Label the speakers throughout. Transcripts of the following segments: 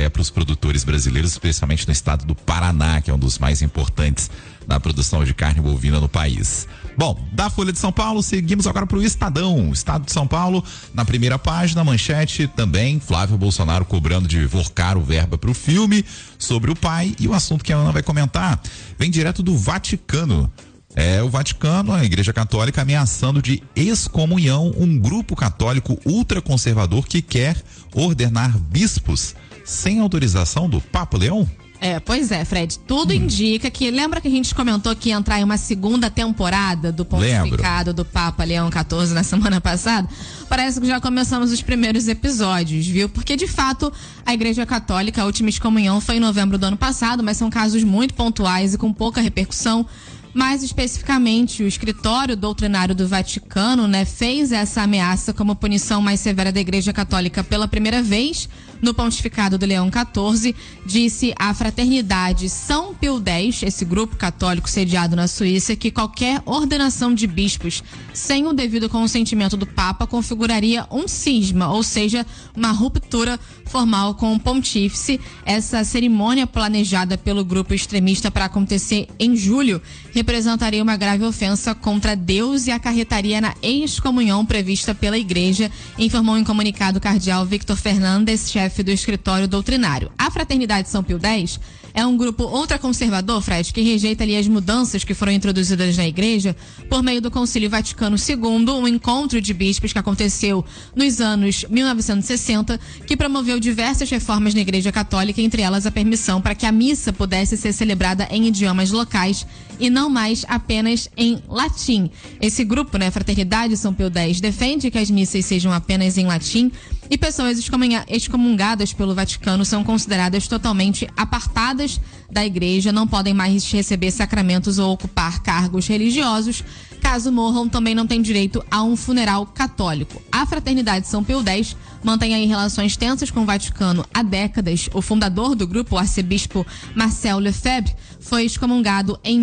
Speaker 1: para os produtores brasileiros, especialmente no estado do Paraná, que é um dos mais importantes na produção de carne bovina no país. Bom, da Folha de São Paulo, seguimos agora para o Estadão. Estado de São Paulo, na primeira página, manchete também, Flávio Bolsonaro cobrando de Vorcaro verba para o filme sobre o pai, e o assunto que a Ana vai comentar vem direto do Vaticano. O Vaticano, a Igreja Católica, ameaçando de excomunhão um grupo católico ultraconservador que quer ordenar bispos sem autorização do Papa Leão.
Speaker 2: Pois é, Fred, tudo indica que, lembra que a gente comentou que ia entrar em uma segunda temporada do pontificado do Papa Leão XIV na semana passada? Parece que já começamos os primeiros episódios, viu? Porque, de fato, a Igreja Católica, a última excomunhão foi em novembro do ano passado, mas são casos muito pontuais e com pouca repercussão. Mais especificamente, o escritório doutrinário do Vaticano, fez essa ameaça como punição mais severa da Igreja Católica pela primeira vez no pontificado do Leão XIV. Disse a Fraternidade São Pio X, esse grupo católico sediado na Suíça, que qualquer ordenação de bispos sem o devido consentimento do Papa configuraria um cisma, ou seja, uma ruptura formal com o pontífice. Essa cerimônia planejada pelo grupo extremista para acontecer em julho representaria uma grave ofensa contra Deus e acarretaria na excomunhão prevista pela Igreja, informou em comunicado o cardeal Victor Fernandes, chefe do escritório doutrinário. A Fraternidade São Pio X é um grupo ultraconservador, Fred, que rejeita ali as mudanças que foram introduzidas na Igreja por meio do Concílio Vaticano II, um encontro de bispos que aconteceu nos anos 1960, que promoveu diversas reformas na Igreja Católica, entre elas a permissão para que a missa pudesse ser celebrada em idiomas locais e não mais apenas em latim. Esse grupo, Fraternidade São Pio X, defende que as missas sejam apenas em latim, e pessoas excomungadas pelo Vaticano são consideradas totalmente apartadas da Igreja, não podem mais receber sacramentos ou ocupar cargos religiosos. Caso morram, também não têm direito a um funeral católico. A Fraternidade São Pio X mantém aí relações tensas com o Vaticano há décadas. O fundador do grupo, o arcebispo Marcel Lefebvre, foi excomungado em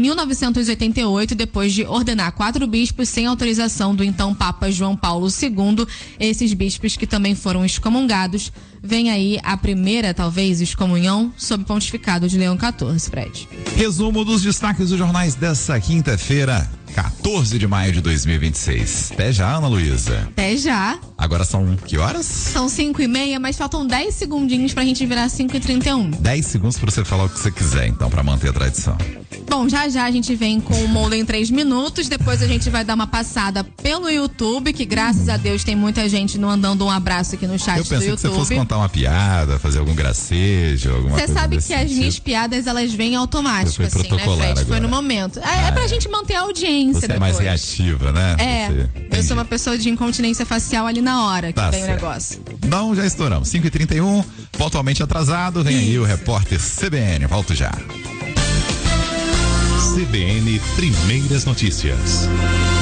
Speaker 2: 1988 depois de ordenar 4 bispos sem autorização do então Papa João Paulo II. Esses bispos que também foram excomungados. Vem aí a primeira, talvez, excomunhão sob pontificado de Leão XIV, Fred.
Speaker 1: Resumo dos destaques dos jornais dessa quinta-feira, 14 de maio de 2026. Até já, Ana Luísa.
Speaker 2: Até já.
Speaker 1: Agora são que horas?
Speaker 2: São 5:30, mas faltam 10 segundinhos pra gente virar 5:31.
Speaker 1: 10 segundos pra você falar o que você quiser, então, pra manter a tradição.
Speaker 2: Bom, já a gente vem com o Moldo em 3 minutos, depois a gente vai dar uma passada pelo YouTube, que graças a Deus tem muita gente mandando um abraço aqui no chat do YouTube.
Speaker 1: Eu pensei que você fosse contar uma piada, fazer algum gracejo, alguma coisa.
Speaker 2: Você sabe que
Speaker 1: sentido.
Speaker 2: As minhas piadas, elas vêm automáticas, assim,
Speaker 1: Fred?
Speaker 2: Agora. Foi no momento. É pra gente manter a audiência
Speaker 1: você
Speaker 2: depois.
Speaker 1: É mais reativa, né?
Speaker 2: Eu sou uma pessoa de incontinência facial ali na hora que vem o negócio.
Speaker 1: Não, já estouramos. 5h31, pontualmente atrasado, vem aí o repórter CBN. Volto já.
Speaker 3: CBN Primeiras Notícias.